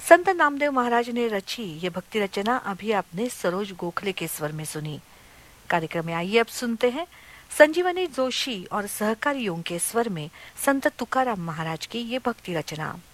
संत नामदेव महाराज ने रची ये भक्ति रचना अभी आपने सरोज गोखले के स्वर में सुनी। कार्यक्रम में आइए अब सुनते हैं संजीवनी जोशी और सहकारियों के स्वर में संत तुकाराम महाराज की ये भक्ति रचना।